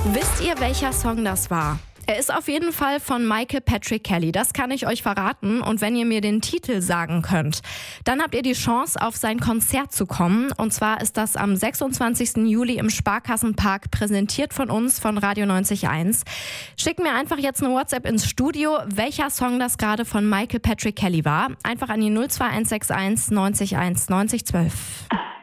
Wisst ihr, welcher Song das war? Er ist auf jeden Fall von Michael Patrick Kelly, das kann ich euch verraten. Und wenn ihr mir den Titel sagen könnt, dann habt ihr die Chance, auf sein Konzert zu kommen. Und zwar ist das am 26. Juli im Sparkassenpark, präsentiert von uns, von Radio 90.1. Schickt mir einfach jetzt eine WhatsApp ins Studio, welcher Song das gerade von Michael Patrick Kelly war. Einfach an die 02161 90 1 90 12.